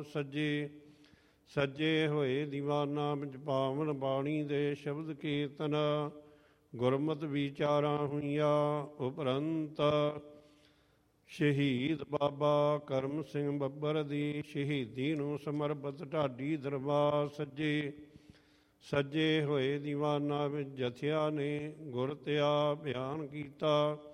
ਸੱਜੇ ਸੱਜੇ ਹੋਏ ਦੀਵਾਨਾ ਵਿੱਚ ਪਾਵਨ ਬਾਣੀ ਦੇ ਸ਼ਬਦ ਕੀਰਤਨ ਗੁਰਮਤਿ ਵਿਚਾਰਾਂ ਹੋਈਆਂ ਉਪਰੰਤ ਸ਼ਹੀਦ ਬਾਬਾ ਕਰਮ ਸਿੰਘ ਬੱਬਰ ਦੀ ਸ਼ਹੀਦੀ ਨੂੰ ਸਮਰਪਿਤ ਢਾਡੀ ਦਰਬਾਰ ਸੱਜੇ ਸੱਜੇ ਹੋਏ ਦੀਵਾਨਾਂ ਵਿੱਚ ਜਥਿਆਂ ਨੇ ਗੁਰ ਤਿਆ ਬਿਆਨ ਕੀਤਾ।